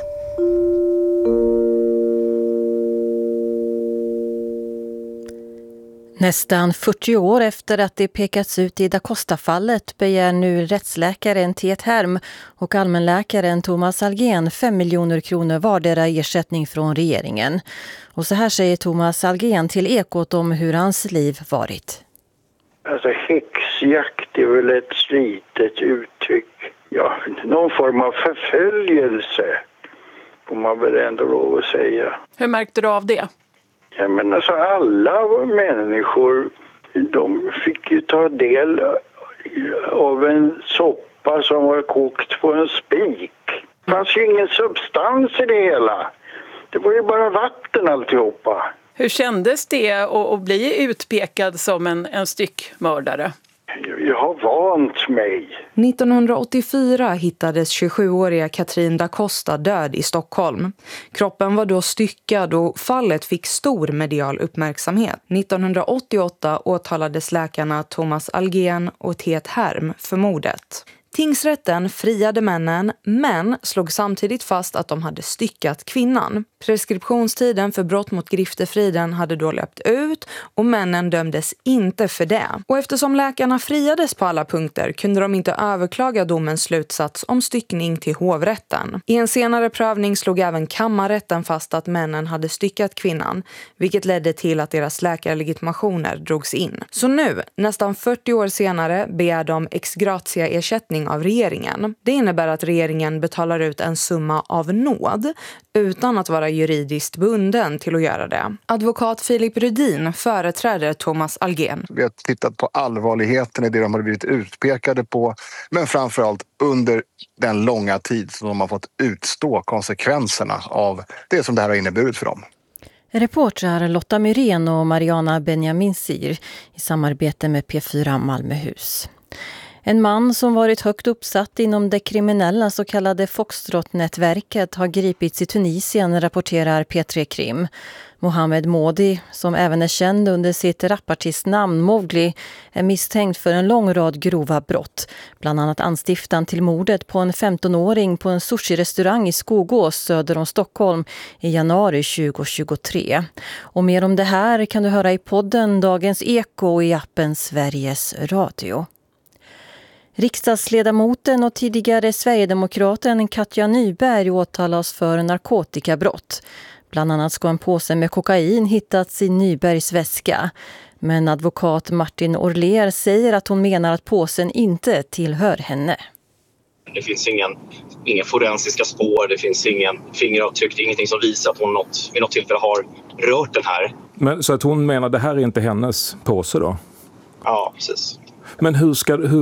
Nästan 40 år efter att det pekats ut i Da Costa-fallet begär nu rättsläkaren Tet Härm och allmänläkaren Thomas Algén 5 miljoner kronor vardera ersättning från regeringen. Och så här säger Thomas Algén till Ekot om hur hans liv varit. Alltså häxjakt är väl ett slitet uttryck. Ja, någon form av förföljelse får man väl ändå lov att säga. Hur märkte du av det? Ja, men alltså alla människor, de fick ju ta del av en soppa som var kokt på en spik. Det fanns ju ingen substans i det hela. Det var ju bara vatten alltihopa. Hur kändes det att bli utpekad som en styckmördare? Jag har vant mig. 1984 hittades 27-åriga Katrin da Costa död i Stockholm. Kroppen var då styckad och fallet fick stor medial uppmärksamhet. 1988 åtalades läkarna Thomas Algén och Tet Härm för mordet. Tingsrätten friade männen men slog samtidigt fast att de hade styckat kvinnan. Preskriptionstiden för brott mot griftefriden hade då löpt ut och männen dömdes inte för det. Och eftersom läkarna friades på alla punkter kunde de inte överklaga domens slutsats om styckning till hovrätten. I en senare prövning slog även kammarrätten fast att männen hade styckat kvinnan, vilket ledde till att deras läkarlegitimationer drogs in. Så nu, nästan 40 år senare, begär de ex gratia ersättning av regeringen. Det innebär att regeringen betalar ut en summa av nåd utan att vara juridiskt bunden till att göra det. Advokat Filip Rudin företräder Thomas Algén. Vi har tittat på allvarligheten i det de har blivit utpekade på, men framförallt under den långa tid som de har fått utstå konsekvenserna av det som det här har inneburit för dem. Reportrar Lotta Myrén och Mariana Benjaminsir i samarbete med P4 Malmöhus. En man som varit högt uppsatt inom det kriminella så kallade Foxtrot-nätverket har gripits i Tunisien, rapporterar P3 Krim. Mohammed Modi, som även är känd under sitt rapartistnamn Mowgli, är misstänkt för en lång rad grova brott. Bland annat anstiftan till mordet på en 15-åring på en sushi-restaurang i Skogås söder om Stockholm i januari 2023. Och mer om det här kan du höra i podden Dagens Eko i appen Sveriges Radio. Riksdagsledamoten och tidigare Sverigedemokraten Katja Nyberg åtalas för narkotikabrott. Bland annat ska en påse med kokain hittats i Nybergs väska. Men advokat Martin Orler säger att hon menar att påsen inte tillhör henne. Det finns inga forensiska spår, det finns ingen fingeravtryck, ingenting som visar att hon vid något tillfälle har rört den här. Men, så att hon menar att det här är inte hennes påse då? Ja, precis. Men hur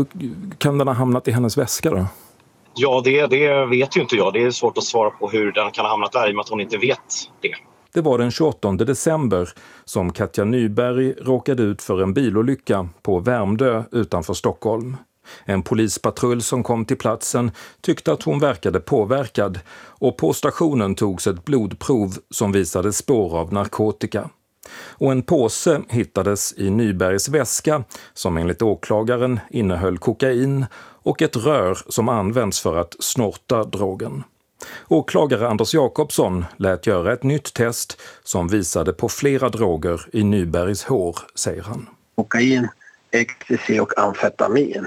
kan den ha hamnat i hennes väska då? Ja, det vet ju inte jag. Det är svårt att svara på hur den kan ha hamnat där i och med att hon inte vet det. Det var den 28 december som Katja Nyberg råkade ut för en bilolycka på Värmdö utanför Stockholm. En polispatrull som kom till platsen tyckte att hon verkade påverkad och på stationen togs ett blodprov som visade spår av narkotika. Och en påse hittades i Nybergs väska som enligt åklagaren innehöll kokain och ett rör som används för att snorta drogen. Åklagare Anders Jakobsson lät göra ett nytt test som visade på flera droger i Nybergs hår, säger han. Kokain, ecstasy och amfetamin.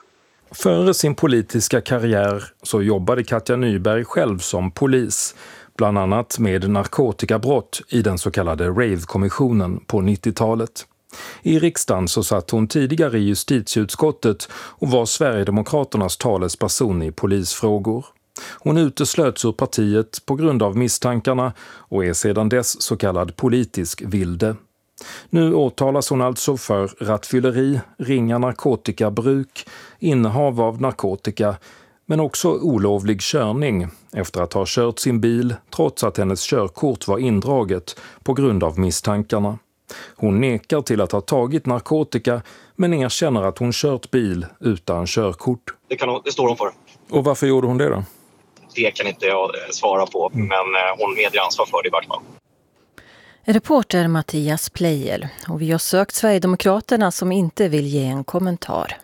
Före sin politiska karriär så jobbade Katja Nyberg själv som polis, bland annat med narkotikabrott i den så kallade Rave-kommissionen på 90-talet. I riksdagen så satt hon tidigare i justitieutskottet och var Sverigedemokraternas talesperson i polisfrågor. Hon uteslöts ur partiet på grund av misstankarna och är sedan dess så kallad politisk vilde. Nu åtalas hon alltså för rattfylleri, ringa narkotikabruk, innehav av narkotika men också olovlig körning efter att ha kört sin bil trots att hennes körkort var indraget på grund av misstankarna. Hon nekar till att ha tagit narkotika men erkänner att hon kört bil utan körkort. Det står hon för. Och varför gjorde hon det då? Det kan inte jag svara på, men hon medger ansvar för det i vart fall. Reporter Mattias Pleijel, och vi har sökt Sverigedemokraterna som inte vill ge en kommentar.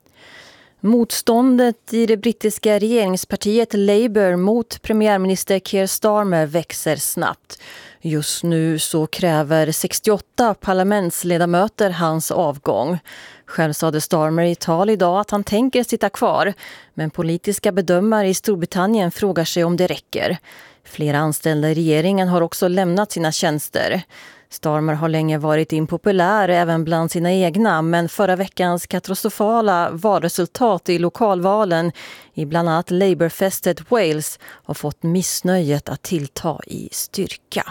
Motståndet i det brittiska regeringspartiet Labour mot premiärminister Keir Starmer växer snabbt. Just nu så kräver 68 parlamentsledamöter hans avgång. Själv sade Starmer i tal idag att han tänker sitta kvar, men politiska bedömare i Storbritannien frågar sig om det räcker. Flera anställda i regeringen har också lämnat sina tjänster. Starmer har länge varit impopulär även bland sina egna, men förra veckans katastrofala valresultat i lokalvalen i bland annat Labourfästet Wales har fått missnöjet att tillta i styrka.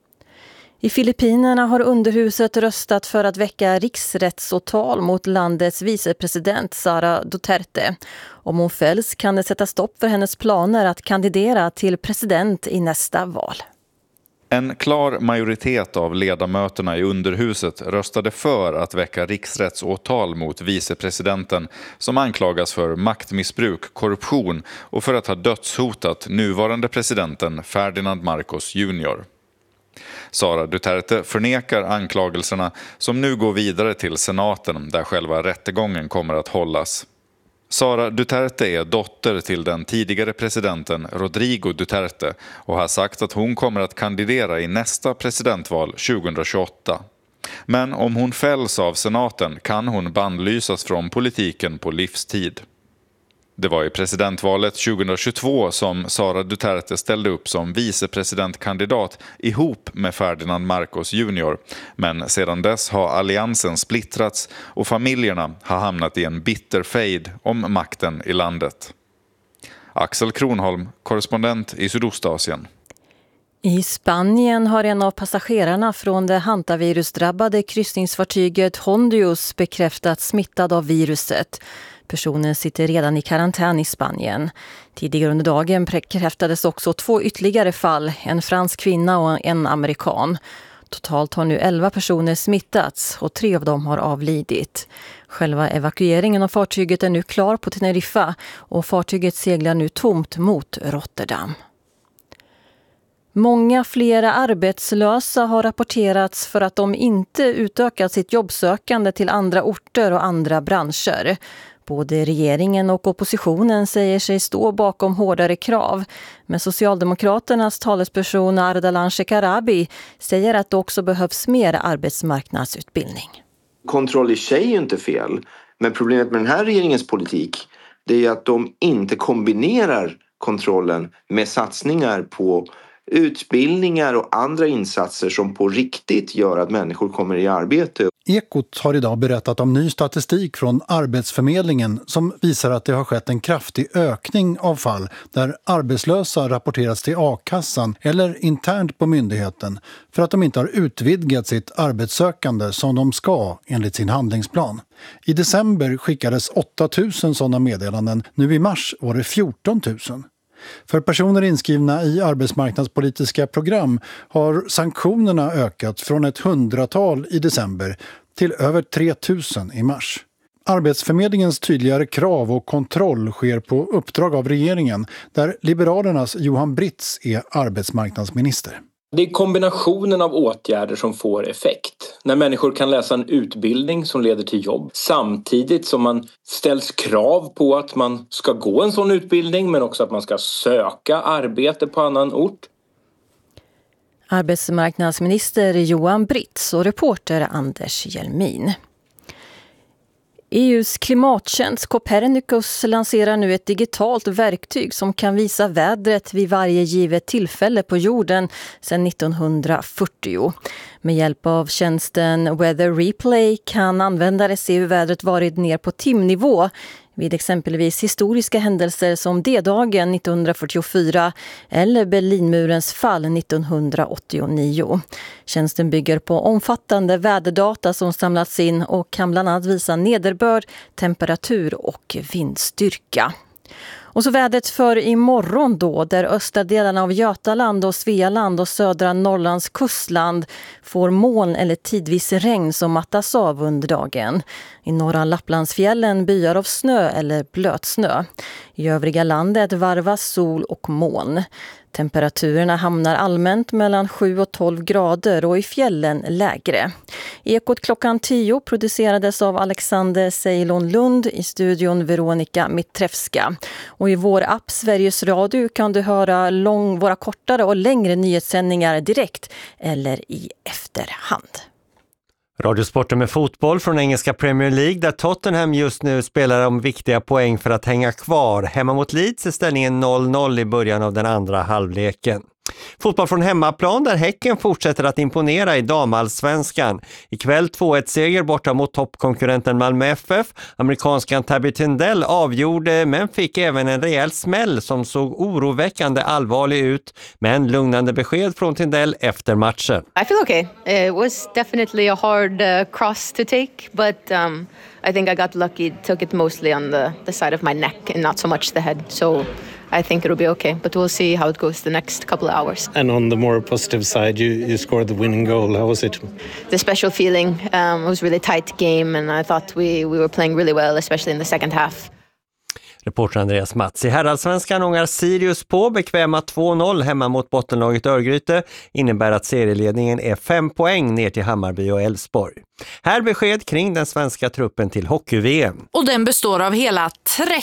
I Filippinerna har underhuset röstat för att väcka riksrättsåtal mot landets vicepresident Sara Duterte. Om hon fälls kan det sätta stopp för hennes planer att kandidera till president i nästa val. En klar majoritet av ledamöterna i underhuset röstade för att väcka riksrättsåtal mot vicepresidenten som anklagas för maktmissbruk, korruption och för att ha dödshotat nuvarande presidenten Ferdinand Marcos Jr. Sara Duterte förnekar anklagelserna som nu går vidare till senaten där själva rättegången kommer att hållas. Sara Duterte är dotter till den tidigare presidenten Rodrigo Duterte och har sagt att hon kommer att kandidera i nästa presidentval 2028. Men om hon fälls av senaten kan hon bannlysas från politiken på livstid. Det var i presidentvalet 2022 som Sara Duterte ställde upp som vicepresidentkandidat ihop med Ferdinand Marcos Jr. Men sedan dess har alliansen splittrats och familjerna har hamnat i en bitter fejd om makten i landet. Axel Kronholm, korrespondent i Sydostasien. I Spanien har en av passagerarna från det hantavirusdrabbade kryssningsfartyget Hondius bekräftats smittad av viruset. Personen sitter redan i karantän i Spanien. Tidigare under dagen bekräftades också 2 ytterligare fall, en fransk kvinna och en amerikan. Totalt har nu 11 personer smittats och 3 av dem har avlidit. Själva evakueringen av fartyget är nu klar på Teneriffa och fartyget seglar nu tomt mot Rotterdam. Många flera arbetslösa har rapporterats för att de inte utökat sitt jobbsökande till andra orter och andra branscher. Både regeringen och oppositionen säger sig stå bakom hårdare krav. Men Socialdemokraternas talesperson Ardalan Shekarabi säger att det också behövs mer arbetsmarknadsutbildning. Kontroll i sig är inte fel, men problemet med den här regeringens politik det är att de inte kombinerar kontrollen med satsningar på utbildningar och andra insatser som på riktigt gör att människor kommer i arbete. Ekot har idag berättat om ny statistik från Arbetsförmedlingen som visar att det har skett en kraftig ökning av fall där arbetslösa rapporteras till a-kassan eller internt på myndigheten för att de inte har utvidgat sitt arbetssökande som de ska enligt sin handlingsplan. I december skickades 8 000 sådana meddelanden, nu i mars var det 14 000. För personer inskrivna i arbetsmarknadspolitiska program har sanktionerna ökat från ett 100-tal i december till över 3 000 i mars. Arbetsförmedlingens tydligare krav och kontroll sker på uppdrag av regeringen där Liberalernas Johan Britz är arbetsmarknadsminister. Det är kombinationen av åtgärder som får effekt. När människor kan läsa en utbildning som leder till jobb samtidigt som man ställs krav på att man ska gå en sån utbildning men också att man ska söka arbete på annan ort. Arbetsmarknadsminister Johan Britz och reporter Anders Hjelmin. EUs klimattjänst Copernicus lanserar nu ett digitalt verktyg som kan visa vädret vid varje givet tillfälle på jorden sedan 1940. Med hjälp av tjänsten Weather Replay kan användare se hur vädret varit ner på timnivå vid exempelvis historiska händelser som D-dagen 1944 eller Berlinmurens fall 1989. Tjänsten bygger på omfattande väderdata som samlats in och kan bland annat visa nederbörd, temperatur och vindstyrka. Och så vädret för imorgon då, där östra delarna av Götaland och Svealand och södra Norrlands kustland får moln eller tidvis regn som mattas av under dagen. I norra Lapplandsfjällen byar av snö eller blötsnö. I övriga landet varvas sol och moln. Temperaturen hamnar allmänt mellan 7 och 12 grader och i fjällen lägre. Ekot klockan 10 producerades av Alexander Ceylon Lund, i studion Veronika Mitrevska. Och i vår app Sveriges Radio kan du höra våra kortare och längre nyhetssändningar direkt eller i efterhand. Radiosporten med fotboll från engelska Premier League där Tottenham just nu spelar om viktiga poäng för att hänga kvar. Hemma mot Leeds är ställningen 0-0 i början av den andra halvleken. Fotboll från hemmaplan där Häcken fortsätter att imponera i damallsvenskan. Ikväll 2-1-seger borta mot toppkonkurrenten Malmö FF. Amerikanskan Tabby Tindell avgjorde men fick även en rejäl smäll som såg oroväckande allvarlig ut. Men lugnande besked från Tindell efter matchen. I feel okay. It was definitely a hard cross to take, but I think I got lucky. Took it mostly on the side of my neck and not so much the head. So I think it'll be okay, but we'll see how it goes the next couple of hours. And on the more positive side, you scored the winning goal. How was it? The special feeling. It was a really tight game and I thought we were playing really well, especially in the second half. Reporter Andreas Mats. I herrallsvenskan ångar Sirius på bekväma 2-0 hemma mot bottenlaget Örgryte. Innebär att serieledningen är 5 poäng ner till Hammarby och Elfsborg. Här besked kring den svenska truppen till hockey-VM. Och den består av hela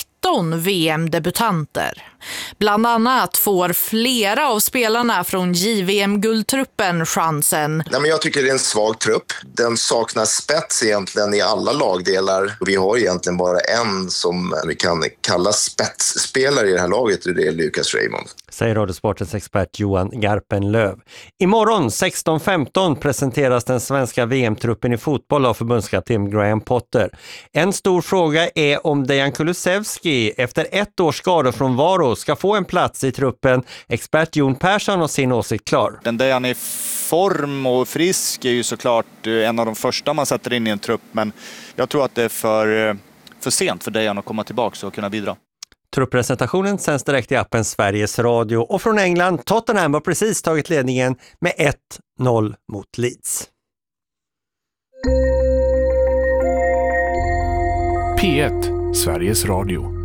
13 VM-debutanter. Bland annat får flera av spelarna från JVM-guldtruppen chansen. Nej, men jag tycker det är en svag trupp. Den saknar spets egentligen i alla lagdelar. Vi har egentligen bara en som vi kan kalla spetsspelare i det här laget, och det är Lucas Raymond. Säger Radiosportens expert Johan Garpenlöv. Imorgon 16:15 presenteras den svenska VM-truppen i fotboll av förbundskapten Graham Potter. En stor fråga är om Dejan Kulusevski efter 1 års skadefrånvaro ska få en plats i truppen. Expert Jon Persson har sin åsikt klar. Den Dejan är form och frisk är ju såklart en av de första man sätter in i en trupp, men jag tror att det är för sent för Dejan att komma tillbaka och kunna bidra. Truppresentationen sänds direkt i appen Sveriges Radio, och från England, Tottenham har precis tagit ledningen med 1-0 mot Leeds. P1, Sveriges Radio.